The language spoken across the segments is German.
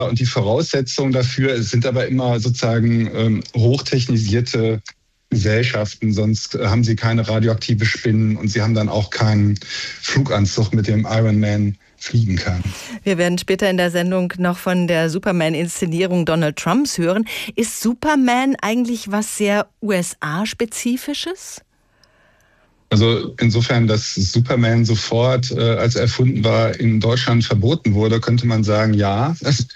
und die Voraussetzungen dafür sind aber immer sozusagen hochtechnisierte Gesellschaften, sonst haben sie keine radioaktive Spinnen und sie haben dann auch keinen Fluganzug, mit dem Iron Man fliegen kann. Wir werden später in der Sendung noch von der Superman-Inszenierung Donald Trumps hören. Ist Superman eigentlich was sehr USA-Spezifisches? Also insofern, dass Superman sofort, als er erfunden war, in Deutschland verboten wurde, könnte man sagen, ja.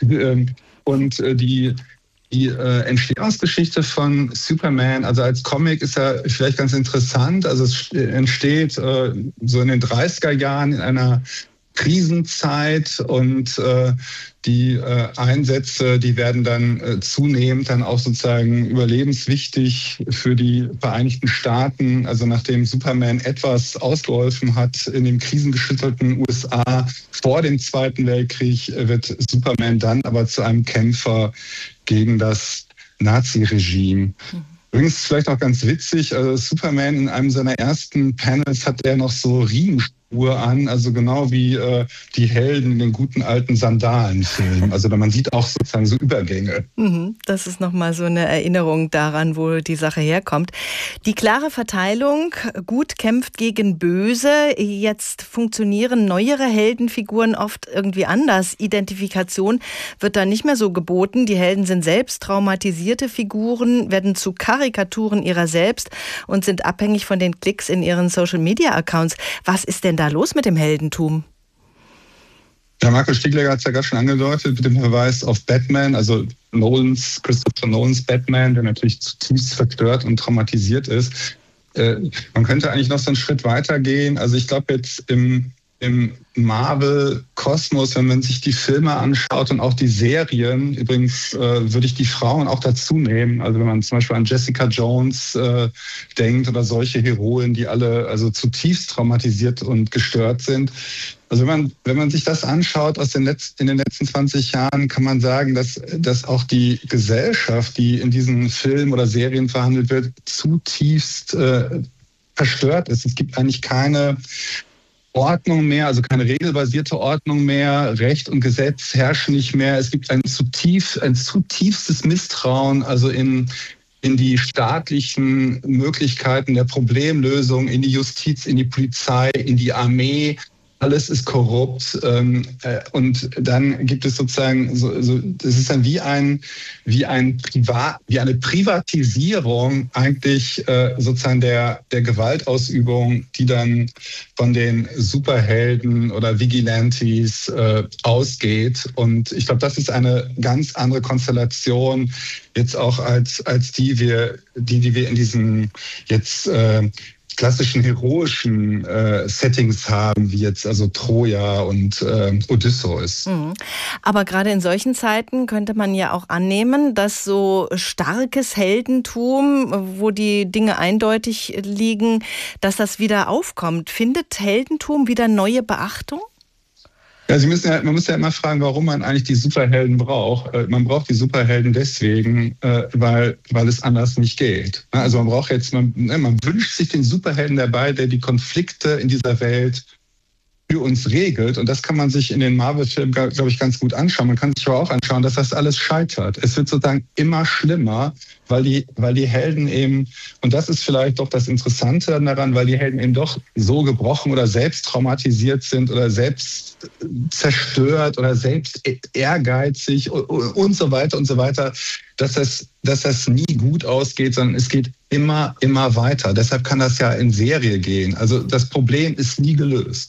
Und die Entstehungsgeschichte von Superman, also als Comic, ist ja vielleicht ganz interessant. Also es entsteht so in den 30er Jahren in einer Krisenzeit und die Einsätze, die werden dann zunehmend dann auch sozusagen überlebenswichtig für die Vereinigten Staaten. Also nachdem Superman etwas ausgeholfen hat in den krisengeschüttelten USA vor dem Zweiten Weltkrieg, wird Superman dann aber zu einem Kämpfer gegen das Nazi-Regime. Übrigens vielleicht auch ganz witzig, also Superman in einem seiner ersten Panels hat er noch so Riemenschuhe an, also genau wie die Helden in den guten alten Sandalenfilmen. Also man sieht auch sozusagen so Übergänge. Das ist nochmal so eine Erinnerung daran, wo die Sache herkommt. Die klare Verteilung, gut kämpft gegen böse. Jetzt funktionieren neuere Heldenfiguren oft irgendwie anders. Identifikation wird da nicht mehr so geboten. Die Helden sind selbst traumatisierte Figuren, werden zu Karikaturen ihrer selbst und sind abhängig von den Klicks in ihren Social-Media-Accounts. Was ist denn da los mit dem Heldentum? Ja, Markus Stiegler hat es ja gerade schon angedeutet, mit dem Verweis auf Batman, also Christopher Nolans Batman, der natürlich zutiefst verstört und traumatisiert ist. Man könnte eigentlich noch so einen Schritt weiter gehen. Also ich glaube jetzt im Marvel-Kosmos, wenn man sich die Filme anschaut und auch die Serien, übrigens würde ich die Frauen auch dazu nehmen, also wenn man zum Beispiel an Jessica Jones denkt oder solche Heroen, die alle also zutiefst traumatisiert und gestört sind. Also wenn man sich das anschaut in den letzten 20 Jahren, kann man sagen, dass auch die Gesellschaft, die in diesen Filmen oder Serien verhandelt wird, zutiefst verstört ist. Es gibt eigentlich keine Ordnung mehr, also keine regelbasierte Ordnung mehr. Recht und Gesetz herrschen nicht mehr. Es gibt ein zutiefstes Misstrauen, also in die staatlichen Möglichkeiten der Problemlösung, in die Justiz, in die Polizei, in die Armee. Alles ist korrupt und dann gibt es sozusagen das ist dann wie eine Privatisierung eigentlich sozusagen der Gewaltausübung, die dann von den Superhelden oder Vigilantes ausgeht. Und ich glaube, das ist eine ganz andere Konstellation jetzt auch als die wir in diesen jetzt klassischen heroischen Settings haben, wie jetzt also Troja und Odysseus. Aber gerade in solchen Zeiten könnte man ja auch annehmen, dass so starkes Heldentum, wo die Dinge eindeutig liegen, dass das wieder aufkommt. Findet Heldentum wieder neue Beachtung? Ja, man muss ja immer fragen, warum man eigentlich die Superhelden braucht. Man braucht die Superhelden deswegen, weil es anders nicht geht. Also man wünscht sich den Superhelden dabei, der die Konflikte in dieser Welt für uns regelt. Und das kann man sich in den Marvel-Filmen, glaube ich, ganz gut anschauen. Man kann sich aber auch anschauen, dass das alles scheitert. Es wird sozusagen immer schlimmer, weil die Helden eben, und das ist vielleicht doch das Interessante daran, weil die Helden eben doch so gebrochen oder selbst traumatisiert sind oder selbst zerstört oder selbst ehrgeizig und so weiter, dass das nie gut ausgeht, sondern es geht immer weiter. Deshalb kann das ja in Serie gehen. Also das Problem ist nie gelöst.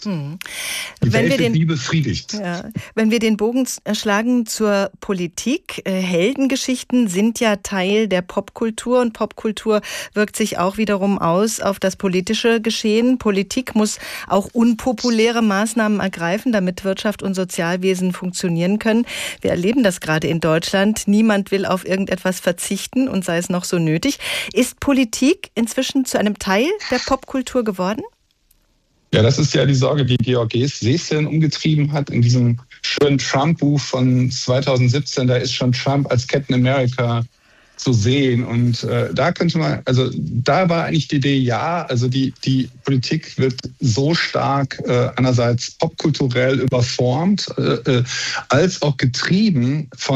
Die Welt wird nie befriedigt. Ja, wenn wir den Bogen schlagen zur Politik, Heldengeschichten sind ja Teil der Popkultur und Popkultur wirkt sich auch wiederum aus auf das politische Geschehen. Politik muss auch unpopuläre Maßnahmen ergreifen, damit Wirtschaft und Sozialwesen funktionieren können. Wir erleben das gerade in Deutschland. Niemand will auf irgendetwas verzichten und sei es noch so nötig. Ist Politik inzwischen zu einem Teil der Popkultur geworden? Ja, das ist ja die Sorge, die Georg Seeßlen umgetrieben hat in diesem schönen Trump-Buch von 2017. Da ist schon Trump als Captain America zu sehen. Und da könnte man, also da war eigentlich die Idee, ja, also die Politik wird so stark einerseits popkulturell überformt, als auch getrieben von